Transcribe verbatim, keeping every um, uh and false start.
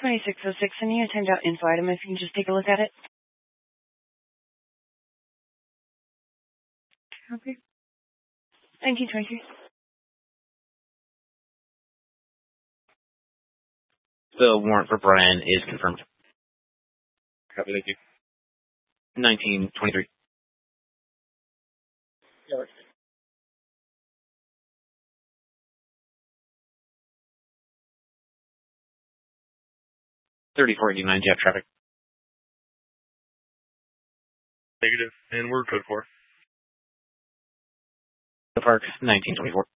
twenty-six oh six, sending you a timed out info item if you can just take a look at it. Okay. nineteen twenty-three. The warrant for Brian is confirmed. Copy, thank you. nineteen twenty-three. Yeah, works. thirty-four eighty-nine, do you have traffic? Negative, and we're code four. The Park, nineteen twenty-four.